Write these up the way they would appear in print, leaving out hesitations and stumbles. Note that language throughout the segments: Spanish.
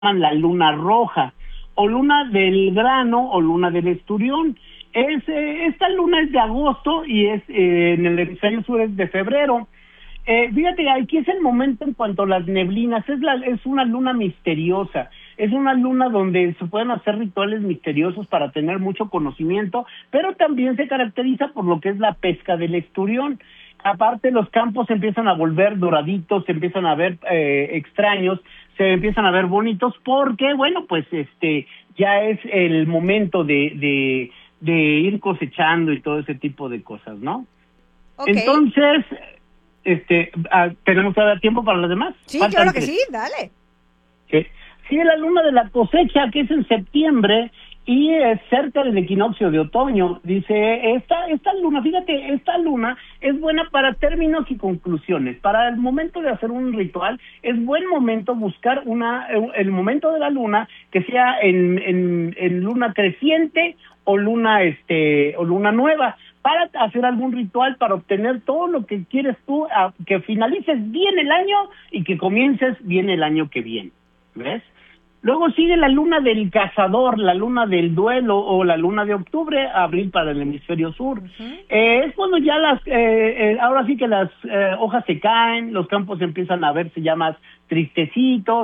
la luna roja, o luna del grano, o luna del esturión. Esta luna es de agosto y es en el hemisferio sur es de febrero. Fíjate, aquí es el momento en cuanto a las neblinas, es una luna misteriosa, es una luna donde se pueden hacer rituales misteriosos para tener mucho conocimiento, pero también se caracteriza por lo que es la pesca del esturión. Aparte, los campos se empiezan a volver doraditos, se empiezan a ver extraños, se empiezan a ver bonitos, porque, bueno, pues ya es el momento de ir cosechando y todo ese tipo de cosas, ¿no? Okay. Entonces, ¿tenemos todavía tiempo para los demás? Sí, claro que sí, dale. Sí, la luna de la cosecha, que es en septiembre, y es cerca del equinoccio de otoño. Dice, esta luna, fíjate, esta luna es buena para términos y conclusiones. Para el momento de hacer un ritual, es buen momento buscar el momento de la luna que sea en luna creciente o luna nueva, para hacer algún ritual, para obtener todo lo que quieres tú, que finalices bien el año y que comiences bien el año que viene, ¿ves? Luego sigue la luna del cazador, la luna del duelo o la luna de octubre, abril para el hemisferio sur. Uh-huh. Es cuando ya ahora sí que las hojas se caen, los campos empiezan a verse ya más tristecitos.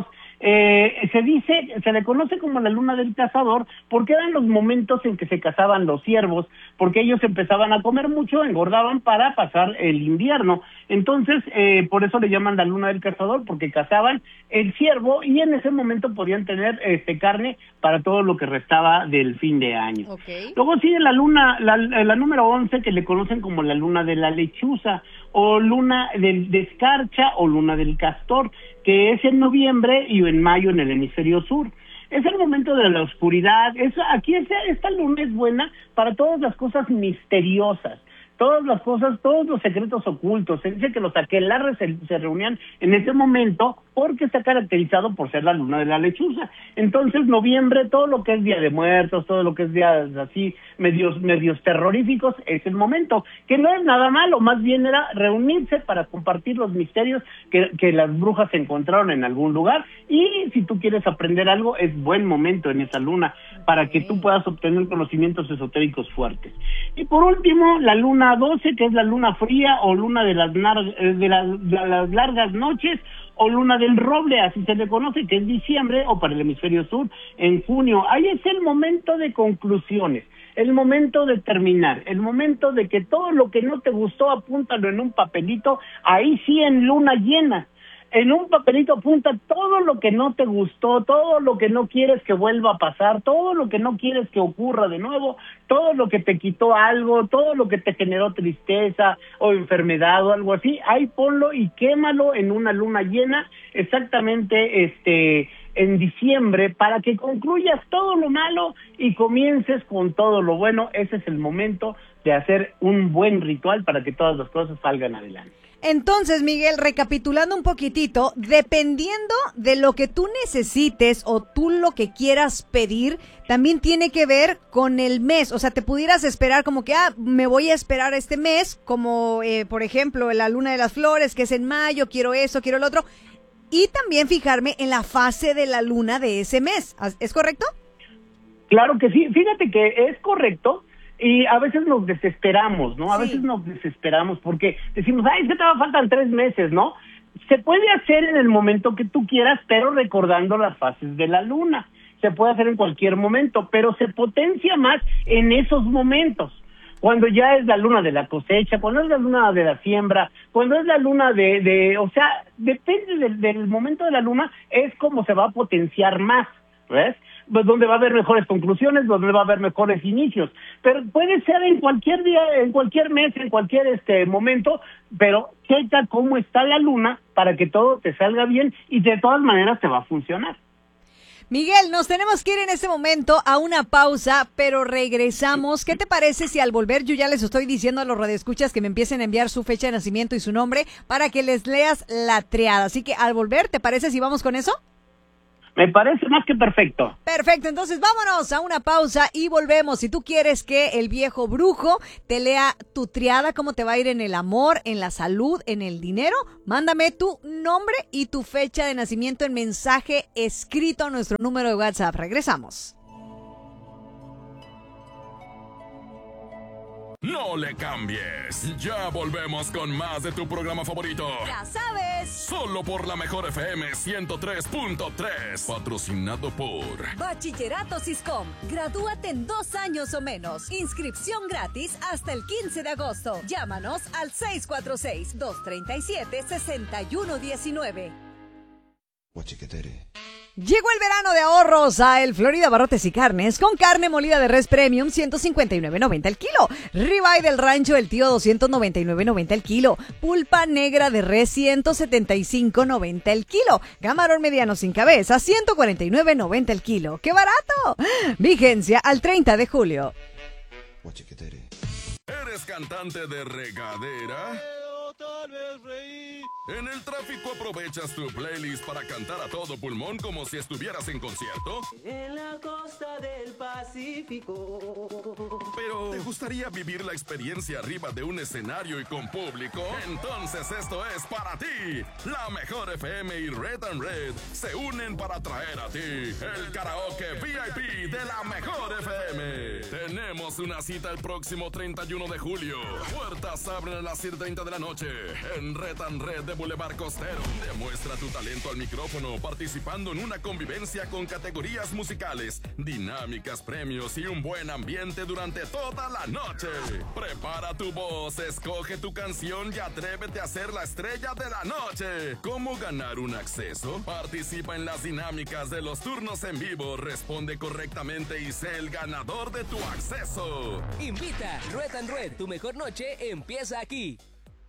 Se le conoce como la luna del cazador porque eran los momentos en que se cazaban los ciervos, porque ellos empezaban a comer mucho, engordaban para pasar el invierno. Entonces, por eso le llaman la luna del cazador, porque cazaban el ciervo y en ese momento podían tener carne para todo lo que restaba del fin de año. Okay. Luego sigue la luna, la número 11, que le conocen como la luna de la lechuza, o luna del escarcha, o luna del castor, que es en noviembre y en mayo en el hemisferio sur. Es el momento de la oscuridad. Esta luna es buena para todas las cosas misteriosas, todas las cosas, todos los secretos ocultos. Se dice que los aquelarres se reunían en ese momento porque está caracterizado por ser la luna de la lechuza. Entonces, noviembre, todo lo que es Día de Muertos, todo lo que es días así, medios terroríficos, es el momento, que no es nada malo, más bien era reunirse para compartir los misterios que las brujas encontraron en algún lugar, y si tú quieres aprender algo, es buen momento en esa luna, para que tú puedas obtener conocimientos esotéricos fuertes. Y por último, la luna 12, que es la luna fría, o luna de las largas noches, o luna del roble, así se le conoce, que es diciembre, o para el hemisferio sur, en junio. Ahí es el momento de conclusiones, el momento de terminar, el momento de que todo lo que no te gustó, apúntalo en un papelito, ahí sí en luna llena. En un papelito apunta todo lo que no te gustó, todo lo que no quieres que vuelva a pasar, todo lo que no quieres que ocurra de nuevo, todo lo que te quitó algo, todo lo que te generó tristeza o enfermedad o algo así, ahí ponlo y quémalo en una luna llena, exactamente en diciembre, para que concluyas todo lo malo y comiences con todo lo bueno. Ese es el momento de hacer un buen ritual para que todas las cosas salgan adelante. Entonces, Miguel, recapitulando un poquitito, dependiendo de lo que tú necesites o tú lo que quieras pedir, también tiene que ver con el mes. O sea, te pudieras esperar como que, me voy a esperar este mes, como por ejemplo la luna de las flores, que es en mayo, quiero eso, quiero el otro. Y también fijarme en la fase de la luna de ese mes. ¿Es correcto? Claro que sí. Fíjate que es correcto. Y a veces nos desesperamos, ¿no? A veces nos desesperamos porque decimos, es que te faltan 3 meses, ¿no? Se puede hacer en el momento que tú quieras, pero recordando las fases de la luna. Se puede hacer en cualquier momento, pero se potencia más en esos momentos. Cuando ya es la luna de la cosecha, cuando es la luna de la siembra, cuando es la luna o sea, depende del momento de la luna, es como se va a potenciar más, ¿ves? Pues donde va a haber mejores conclusiones, donde va a haber mejores inicios, pero puede ser en cualquier día, en cualquier mes, en cualquier momento, pero checa cómo está la luna para que todo te salga bien y de todas maneras te va a funcionar. Miguel, nos tenemos que ir en este momento a una pausa, pero regresamos. ¿Qué te parece si al volver yo ya les estoy diciendo a los radioescuchas que me empiecen a enviar su fecha de nacimiento y su nombre para que les leas la triada? Así que al volver, ¿te parece si vamos con eso? Me parece más que perfecto. Perfecto, entonces vámonos a una pausa y volvemos. Si tú quieres que el viejo brujo te lea tu triada, cómo te va a ir en el amor, en la salud, en el dinero, mándame tu nombre y tu fecha de nacimiento en mensaje escrito a nuestro número de WhatsApp. Regresamos. No le cambies. Ya volvemos con más de tu programa favorito. Ya sabes. Solo por la Mejor FM 103.3. Patrocinado por Bachillerato Siscom. Gradúate en 2 años o menos. Inscripción gratis hasta el 15 de agosto. Llámanos al 646-237-6119. Llegó el verano de ahorros a El Florida Barrotes y Carnes con carne molida de res premium 159.90 el kilo, ribeye del rancho El Tío 299.90 el kilo, pulpa negra de res 175.90 el kilo, camarón mediano sin cabeza 149.90 el kilo. ¡Qué barato! Vigencia al 30 de julio. ¿Eres cantante de regadera? ¿En el tráfico aprovechas tu playlist para cantar a todo pulmón como si estuvieras en concierto? En la costa del Pacífico. ¿Pero te gustaría vivir la experiencia arriba de un escenario y con público? Entonces esto es para ti. La Mejor FM y Red and Red se unen para traer a ti el karaoke VIP de la Mejor FM. Tenemos una cita el próximo 31 de julio. Puertas abren a las 7:30 de la noche en Red and Red de Boulevard Costero. Demuestra tu talento al micrófono participando en una convivencia con categorías musicales, dinámicas, premios y un buen ambiente durante toda la noche. Prepara tu voz, escoge tu canción y atrévete a ser la estrella de la noche. ¿Cómo ganar un acceso? Participa en las dinámicas de los turnos en vivo, responde correctamente y sé el ganador de tu acceso. Invita Red and Red, tu mejor noche empieza aquí.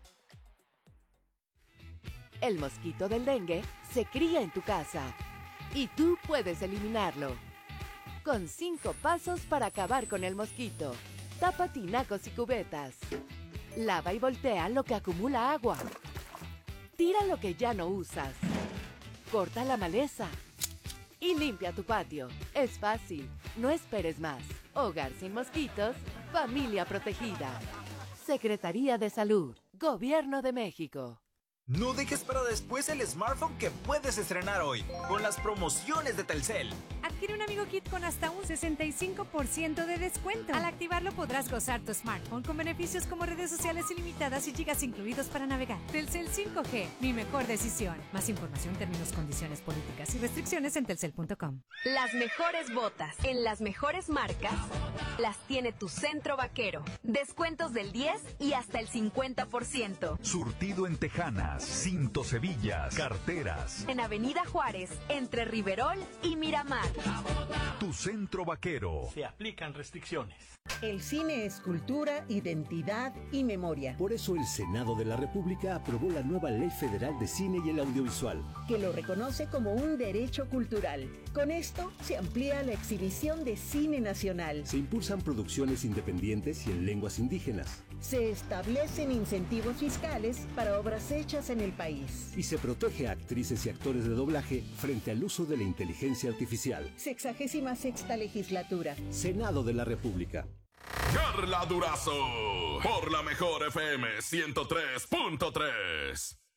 El mosquito del dengue se cría en tu casa y tú puedes eliminarlo. Con 5 pasos para acabar con el mosquito. Tapa tinacos y cubetas. Lava y voltea lo que acumula agua. Tira lo que ya no usas. Corta la maleza. Y limpia tu patio. Es fácil. No esperes más. Hogar sin mosquitos. Familia protegida. Secretaría de Salud. Gobierno de México. No dejes para después el smartphone que puedes estrenar hoy con las promociones de Telcel. Adquiere un Amigo Kit con hasta un 65% de descuento. Al activarlo podrás gozar tu smartphone con beneficios como redes sociales ilimitadas y gigas incluidos para navegar. Telcel 5G, mi mejor decisión. Más información, términos, condiciones, políticas y restricciones en telcel.com. Las mejores botas en las mejores marcas las tiene tu Centro Vaquero. Descuentos del 10 y hasta el 50%. Surtido en Tejanas, cintos, hebillas, carteras. En Avenida Juárez, entre Riverol y Miramar. Tu Centro Vaquero. Se aplican restricciones. El cine es cultura, identidad y memoria. Por eso el Senado de la República aprobó la nueva Ley Federal de Cine y el Audiovisual, que lo reconoce como un derecho cultural. Con esto se amplía la exhibición de cine nacional. Se impulsan producciones independientes y en lenguas indígenas. Se establecen incentivos fiscales para obras hechas en el país. Y se protege a actrices y actores de doblaje frente al uso de la inteligencia artificial. 66ª legislatura. Senado de la República. Carla Durazo, por la Mejor FM 103.3.